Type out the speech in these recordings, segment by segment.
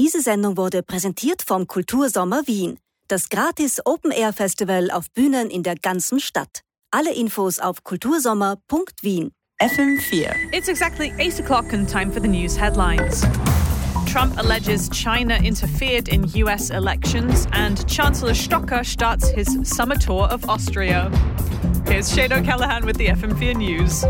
Diese Sendung wurde präsentiert vom Kultursommer Wien. Das gratis Open-Air-Festival auf Bühnen in der ganzen Stadt. Alle Infos auf kultursommer.wien. FM4. It's exactly 8 o'clock and time for the news headlines. Trump alleges China interfered in US elections and Chancellor Stocker starts his summer tour of Austria. Here's Shane O'Callaghan with the FM4 News.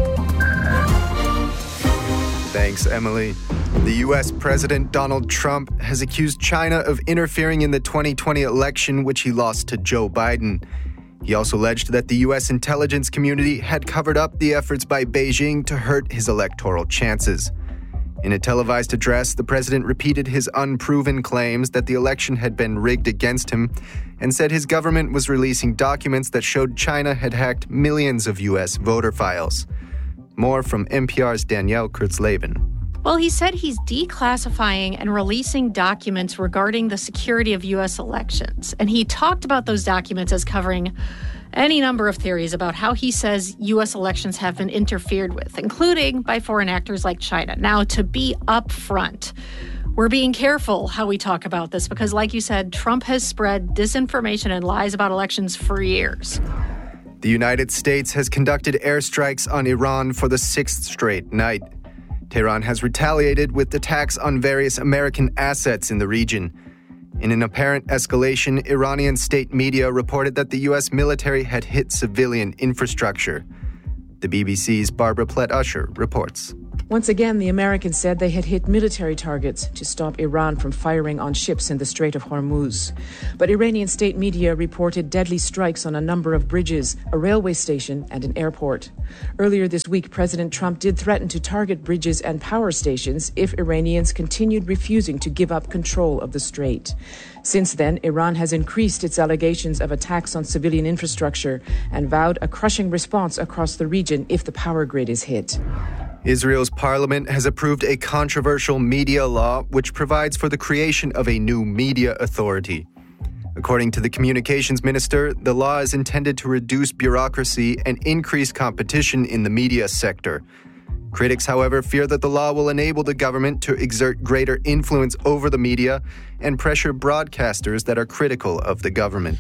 Thanks, Emily. The U.S. President Donald Trump has accused China of interfering in the 2020 election, which he lost to Joe Biden. He also alleged that the U.S. intelligence community had covered up the efforts by Beijing to hurt his electoral chances. In a televised address, the president repeated his unproven claims that the election had been rigged against him and said his government was releasing documents that showed China had hacked millions of U.S. voter files. More from NPR's Danielle Kurtzleben. Well, he said he's declassifying and releasing documents regarding the security of U.S. elections. And he talked about those documents as covering any number of theories about how he says U.S. elections have been interfered with, including by foreign actors like China. Now, to be upfront, we're being careful how we talk about this because, like you said, Trump has spread disinformation and lies about elections for years. The United States has conducted airstrikes on Iran for the sixth straight night. Tehran has retaliated with attacks on various American assets in the region. In an apparent escalation, Iranian state media reported that the U.S. military had hit civilian infrastructure. The BBC's Barbara Plett-Usher reports. Once again, the Americans said they had hit military targets to stop Iran from firing on ships in the Strait of Hormuz. But Iranian state media reported deadly strikes on a number of bridges, a railway station, and an airport. Earlier this week, President Trump did threaten to target bridges and power stations if Iranians continued refusing to give up control of the strait. Since then, Iran has increased its allegations of attacks on civilian infrastructure and vowed a crushing response across the region if the power grid is hit. Israel's parliament has approved a controversial media law which provides for the creation of a new media authority. According to the communications minister, the law is intended to reduce bureaucracy and increase competition in the media sector. Critics, however, fear that the law will enable the government to exert greater influence over the media and pressure broadcasters that are critical of the government.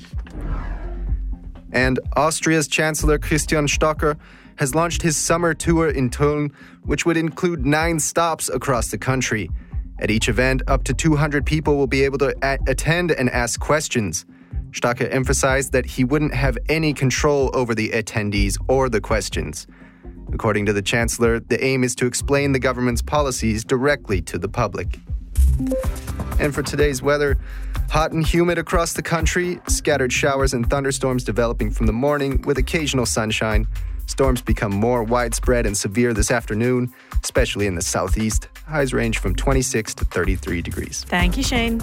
And Austria's Chancellor Christian Stocker has launched his summer tour in Tulln, which would include 9 stops across the country. At each event, up to 200 people will be able to attend and ask questions. Stocker emphasized that he wouldn't have any control over the attendees or the questions. According to the Chancellor, the aim is to explain the government's policies directly to the public. And for today's weather, hot and humid across the country, scattered showers and thunderstorms developing from the morning with occasional sunshine. Storms become more widespread and severe this afternoon, especially in the southeast. Highs range from 26 to 33 degrees. Thank you, Shane.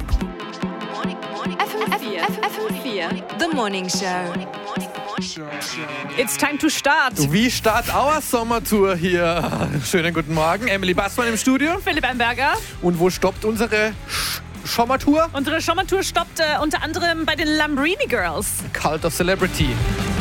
FM4, The Morning Show. It's time to start. We start our Sommertour hier. Schönen guten Morgen. Emily Bassmann im Studio. Philipp Amberger. Und wo stoppt unsere Sommertour? Unsere Sommertour stoppt unter anderem bei den Lambrini Girls. Cult of Celebrity.